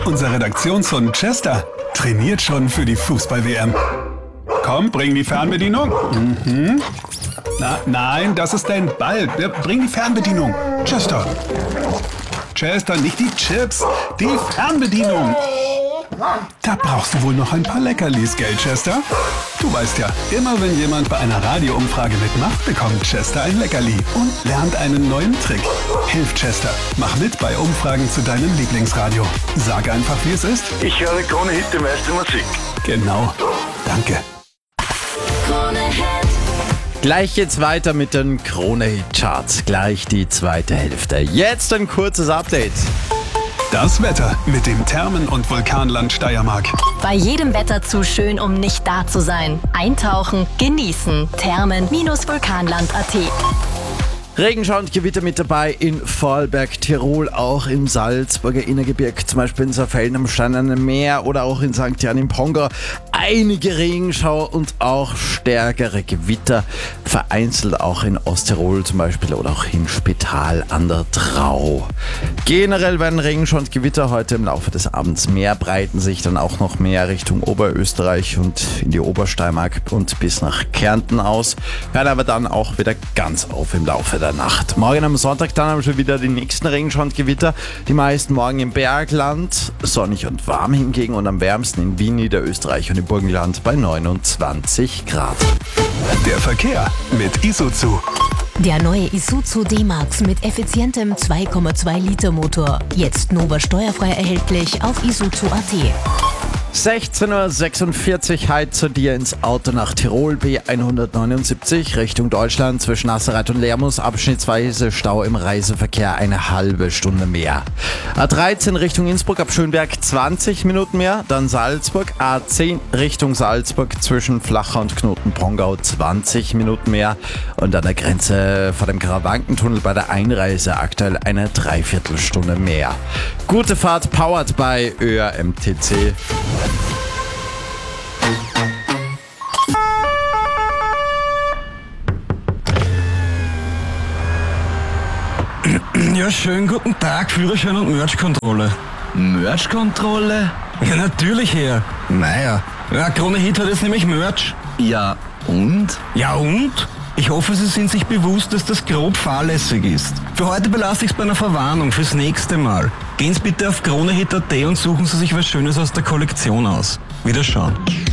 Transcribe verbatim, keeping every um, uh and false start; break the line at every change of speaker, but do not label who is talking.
Unser Redaktionshund Chester trainiert schon für die Fußball-W M. Komm, bring die Fernbedienung. Mhm. Na, nein, das ist dein Ball. Bring die Fernbedienung. Chester. Chester, nicht die Chips, die Fernbedienung. Da brauchst du wohl noch ein paar Leckerlis, gell, Chester? Du weißt ja, immer wenn jemand bei einer Radioumfrage mitmacht, bekommt Chester ein Leckerli und lernt einen neuen Trick. Hilf Chester, mach mit bei Umfragen zu deinem Lieblingsradio. Sag einfach, wie es ist.
Ich höre Krone Hit, die meiste Musik.
Genau. Danke.
Gleich geht's weiter mit den Krone-Hit-Charts. Gleich die zweite Hälfte. Jetzt ein kurzes Update.
Das Wetter mit dem Thermen- und Vulkanland Steiermark.
Bei jedem Wetter zu schön, um nicht da zu sein. Eintauchen, genießen. Thermen-Vulkanland Punkt at.
Regenschauer und Gewitter mit dabei in Vorarlberg, Tirol, auch im Salzburger Innergebirge, zum Beispiel in Saalfelden am Steinernen Meer oder auch in Sankt Jan im Pongau. Einige Regenschauer und auch stärkere Gewitter, vereinzelt auch in Osttirol zum Beispiel oder auch in Spital an der Drau. Generell werden Regenschauer und Gewitter heute im Laufe des Abends mehr, breiten sich dann auch noch mehr Richtung Oberösterreich und in die Obersteiermark und bis nach Kärnten aus, hören aber dann auch wieder ganz auf im Laufe der Nacht. Morgen am Sonntag dann haben wir schon wieder die nächsten Regenschauer und Gewitter. Die meisten morgen im Bergland, sonnig und warm hingegen und am wärmsten in Wien, Niederösterreich und im Burgenland bei neunundzwanzig Grad.
Der Verkehr mit Isuzu.
Der neue Isuzu D-Max mit effizientem zwei Komma zwei Liter Motor. Jetzt Nova steuerfrei erhältlich auf isuzu Punkt at.
sechzehn Uhr sechsundvierzig heute zu dir ins Auto nach Tirol, B hundertneunundsiebzig Richtung Deutschland zwischen Asserath und Lermus, abschnittsweise Stau im Reiseverkehr eine halbe Stunde mehr. A dreizehn Richtung Innsbruck ab Schönberg zwanzig Minuten mehr, dann Salzburg, A zehn Richtung Salzburg zwischen Flachau und Knoten-Pongau zwanzig Minuten mehr und an der Grenze vor dem Karawankentunnel bei der Einreise aktuell eine Dreiviertelstunde mehr. Gute Fahrt, powered by Ö R M T C.
Ja, schönen guten Tag, Führerschein und Merch-Kontrolle.
Merch-Kontrolle?
Ja, natürlich, Herr. Naja, ja, Krone Hit hat jetzt nämlich Merch.
Ja, und?
Ja, und? Ich hoffe, Sie sind sich bewusst, dass das grob fahrlässig ist. Für heute belasse ich es bei einer Verwarnung fürs nächste Mal. Gehen Sie bitte auf Krone Hit Punkt at und suchen Sie sich was Schönes aus der Kollektion aus. Wiederschauen.